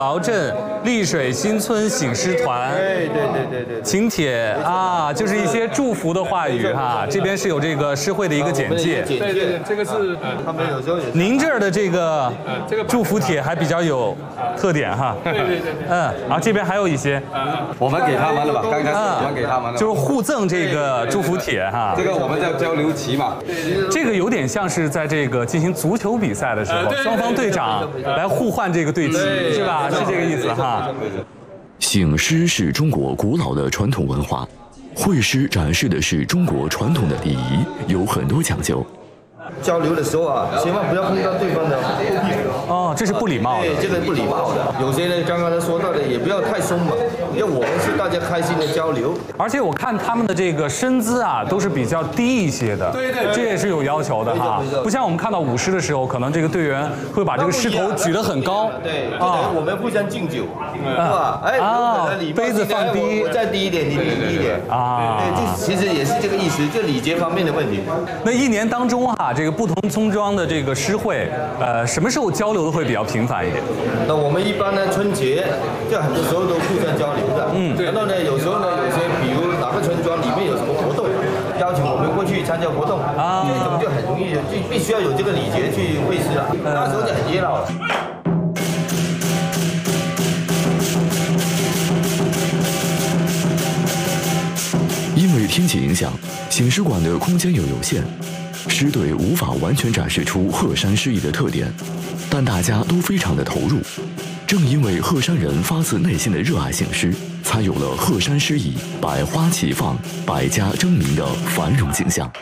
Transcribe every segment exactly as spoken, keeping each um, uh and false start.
劳镇丽水新村醒狮团， 对对对对对， 请帖啊，就是一些祝福的话语哈。这边是有这个诗会的一个简介， 对对对，这个是他们有时候也。 您这儿的这个祝福帖还比较有特点哈。 对对对。 嗯，然后这边还有一些， 我们给他们的吧，刚开始我们给他们的， 就是互赠这个祝福帖哈。 这个我们叫交流旗嘛。 这个有点像是在这个进行足球比赛的时候，双方队长来互换这个队旗，是吧？是这个意思哈。 醒狮是中国古老的传统文化，会师展示的是中国传统的礼仪，有很多讲究。 交流的时候啊，千万不要碰到对方的后屁股。 哦，这是不礼貌的。 对，这个不礼貌的。有些人刚刚他说到的，也不要太松嘛，因为我们是大家开心的交流。 而且我看他们的这个身姿啊，都是比较低一些的。对对，这也是有要求的哈。不像我们看到舞狮的时候，可能这个队员会把这个狮头举得很高。 对，啊，我们互相敬酒，是吧？哎，啊， 杯子放低， 我再低一点，你低一点啊。对，这其实也是这个意思，就礼节方面的问题。 那一年当中哈，这个不同村庄的这个狮会，呃，什么时候交流的会比较频繁一点？ 那我们一般呢，春节就很多时候都互相交流的。嗯，然后呢，有时候呢，有些比如哪个村庄里面有什么活动，邀请我们过去参加活动，啊，这种就很容易，就必须要有这个礼节去会师了，那时候就很热闹了。 因为天气影响，醒狮馆的空间又有限，狮队无法完全展示出鹤山狮艺的特点，但大家都非常的投入。正因为鹤山人发自内心的热爱醒狮，才有了鹤山狮艺百花齐放、百家争鸣的繁荣景象。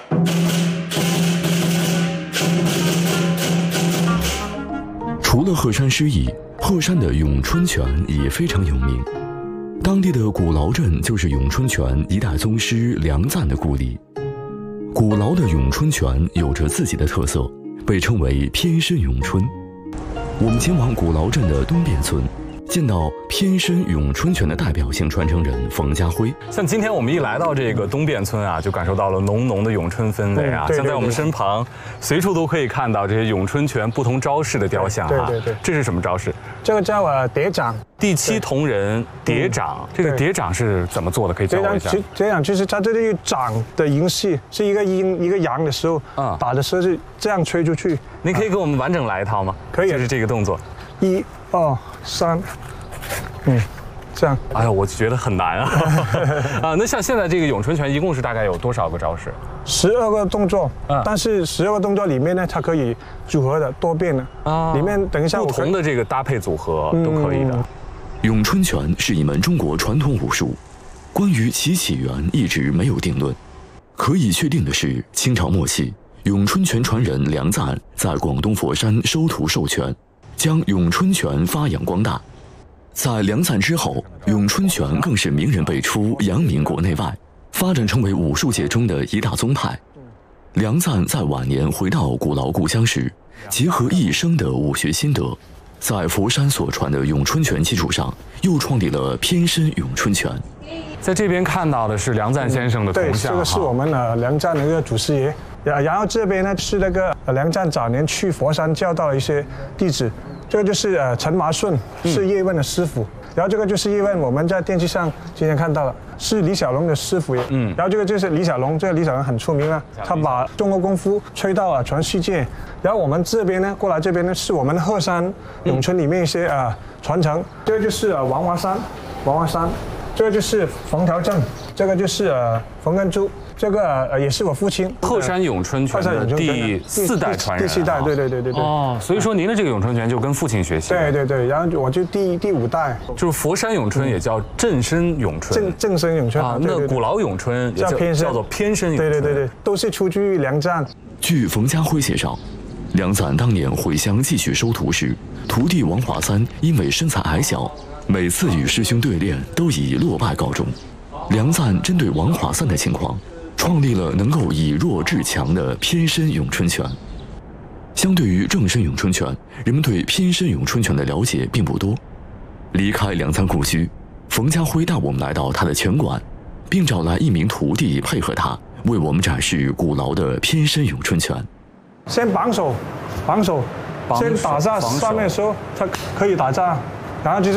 除了鹤山狮艺，鹤山的咏春拳也非常有名。当地的古劳镇就是咏春拳一代宗师梁赞的故里。古劳的咏春拳有着自己的特色，被称为偏身咏春。我们前往古劳镇的东边村，见到偏身咏春拳的代表性传承人冯家辉。 像今天我们一来到这个东边村啊，就感受到了浓浓的咏春氛围啊。嗯、对对对，像在我们身旁，随处都可以看到这些咏春拳不同招式的雕像啊。 对对对， 这是什么招式？ 这个叫呃叠掌。 第七铜人叠掌，这个叠掌是怎么做的？可以教我一下。 叠掌就是它这个掌的音系是一个阴一个阳的时候，啊，打的时候是这样吹出去。 您可以给我们完整来一套吗？ 可以， 就是这个动作。 一、二、三，嗯，这样。 哎呀，我觉得很难啊！啊，那像现在这个咏春拳一共是大概有多少个招式？ 十二个动作，嗯，但是十二个动作里面呢，它可以组合的多变的啊。里面等一下不同的这个搭配组合都可以的。嗯， 咏春拳是一门中国传统武术，关于其起源一直没有定论。可以确定的是，清朝末期，咏春拳传人梁赞在广东佛山收徒授拳，将咏春拳发扬光大。在梁赞之后，咏春拳更是名人辈出，扬名国内外，发展成为武术界中的一大宗派。梁赞在晚年回到古劳故乡时，结合一生的武学心得，在佛山所传的咏春拳基础上，又创立了偏身咏春拳。 在这边看到的是梁赞先生的铜像， 对，这个是我们呃梁赞的一个祖师爷。然后这边呢是那个梁赞早年去佛山教导了一些弟子，这个就是呃陈麻顺，是叶问的师傅。嗯，然后这个就是叶问，我们在电视上今天看到了，是李小龙的师傅。嗯，然后这个就是李小龙，这个李小龙很出名啊，他把中国功夫吹到了全世界。然后我们这边呢，过来这边呢，是我们鹤山咏春里面一些呃传承。这个就是呃王华山，王华山，这个就是冯条正，这个就是呃冯根珠。这个呃也是我父亲鹤山咏春拳的第四代传人， 第四代，对对对对对。 哦，所以说您的这个咏春拳就跟父亲学习。 对对对，然后我就第第五代， 就是佛山咏春也叫正身咏春， 正正身咏春啊。那古劳咏春叫偏身，叫做偏身咏春。 对对对对，都是出自于梁赞。 据冯家辉介绍，梁赞当年回乡继续收徒时，徒弟王华三因为身材矮小，每次与师兄对练都以落败告终。梁赞针对王华三的情况，创立了能够以弱制强的偏身咏春拳。相对于正身咏春拳，人们对偏身咏春拳的了解并不多。离开梁赞故居，冯家辉带我们来到他的拳馆，并找来一名徒弟配合他，为我们展示古劳的偏身咏春拳。 先绑手，绑手，先打在上面的时候，它可以打架，然后就是